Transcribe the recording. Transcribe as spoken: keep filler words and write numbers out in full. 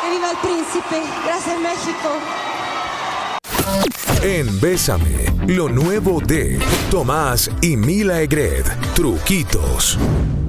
Que viva el príncipe. Gracias, México. En Bésame, lo nuevo de Tomás y Mila Egret, Truquitos.